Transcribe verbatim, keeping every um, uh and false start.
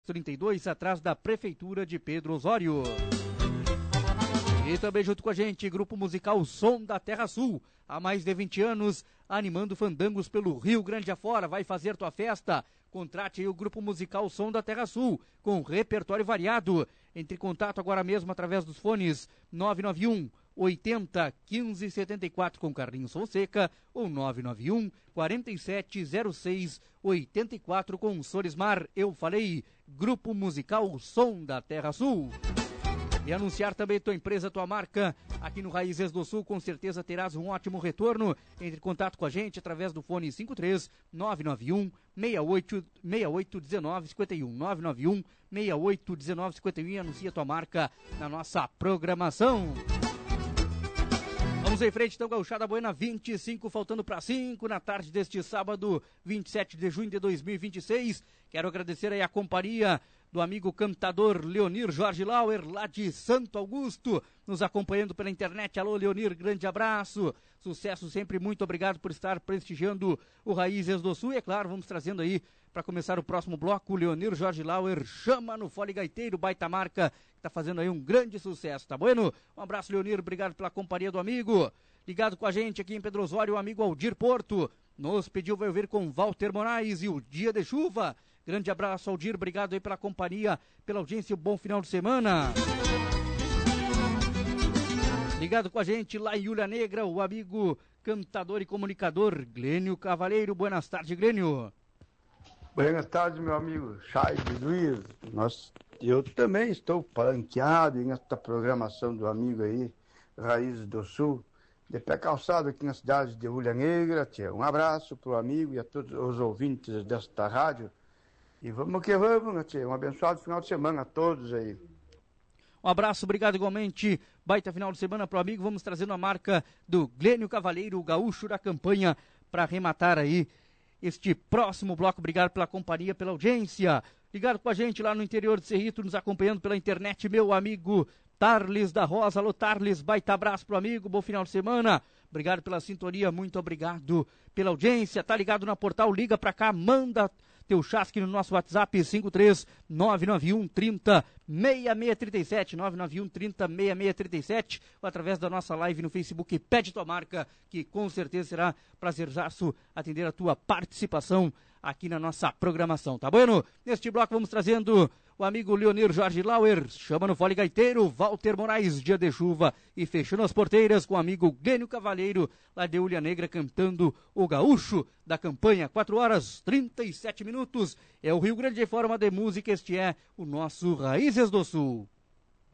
trinta e dois, atrás da Prefeitura de Pedro Osório. E também junto com a gente, grupo musical Som da Terra Sul, há mais de vinte anos, animando fandangos pelo Rio Grande afora. Vai fazer tua festa? Contrate aí o grupo musical Som da Terra Sul, com repertório variado. Entre em contato agora mesmo através dos fones nove nove um, oitenta, quinze, setenta e quatro com Carlinhos Fonseca ou nove nove um, quarenta e sete, zero seis, oitenta e quatro com Solismar. Eu falei, grupo musical Som da Terra Sul. E anunciar também tua empresa, tua marca, aqui no Raízes do Sul, com certeza terás um ótimo retorno. Entre em contato com a gente através do fone cinco três nove nove um, seis oito, seis oito, um nove cinco um, nove nove um, seis oito, um nove cinco um, e anuncia tua marca na nossa programação. Vamos em frente então, Gauchada Buena, vinte e cinco, faltando para cinco, na tarde deste sábado, vinte e sete de junho de dois mil e vinte e seis. Quero agradecer aí a companhia do amigo cantador Leonir Jorge Lauer, lá de Santo Augusto, nos acompanhando pela internet. Alô, Leonir, grande abraço, sucesso sempre, muito obrigado por estar prestigiando o Raízes do Sul. E é claro, vamos trazendo aí, para começar o próximo bloco, o Leonir Jorge Lauer, Chama no Fole Gaiteiro, baita marca, que está fazendo aí um grande sucesso, tá bueno? Um abraço, Leonir, obrigado pela companhia do amigo. Ligado com a gente aqui em Pedro Osório, o amigo Aldir Porto, nos pediu vai ouvir com Walter Moraes e o Dia de Chuva. Grande abraço, Aldir, obrigado aí pela companhia, pela audiência, um bom final de semana. Ligado com a gente lá em Ilha Negra, o amigo cantador e comunicador Glênio Cavaleiro. Buenas tardes, Glênio. Buenas tardes, meu amigo Chay Luiz. Nós, eu também estou palanqueado nesta programação do amigo aí, Raízes do Sul, de pé calçado aqui na cidade de Ilha Negra. Tia. Um abraço para o amigo e a todos os ouvintes desta rádio. E vamos que vamos, né, tia? Um abençoado final de semana a todos aí. Um abraço, obrigado igualmente. Baita final de semana pro amigo. Vamos trazendo a marca do Glênio Cavaleiro, o gaúcho da campanha, para arrematar aí este próximo bloco. Obrigado pela companhia, pela audiência. Ligado com a gente lá no interior de Cerrito, nos acompanhando pela internet, meu amigo Tarles da Rosa. Alô, Tarles, baita abraço pro amigo, bom final de semana. Obrigado pela sintonia, muito obrigado pela audiência. Tá ligado na Portal, liga pra cá, manda teu chasque no nosso WhatsApp cinco três nove nove um, trinta, seis seis três sete, nove nove um, trinta, seis seis três sete, ou através da nossa live no Facebook. Pede tua marca, que com certeza será prazerzaço atender a tua participação aqui na nossa programação, tá bueno? Neste bloco vamos trazendo o amigo Leonir Jorge Lauer, Chama no Fole Gaiteiro, Walter Moraes, Dia de Chuva, e fechando as porteiras com o amigo Glênio Cavaleiro, lá de Ilha Negra, cantando o gaúcho da campanha. Quatro horas, trinta e sete minutos, é o Rio Grande em forma de música, este é o nosso Raízes do Sul.